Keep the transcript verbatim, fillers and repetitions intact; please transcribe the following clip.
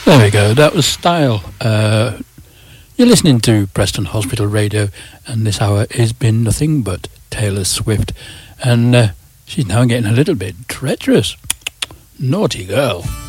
There we go, that was Style. Uh, you're listening to Preston Hospital Radio, and this hour has been nothing but Taylor Swift. And uh, she's now getting a little bit treacherous. Naughty girl.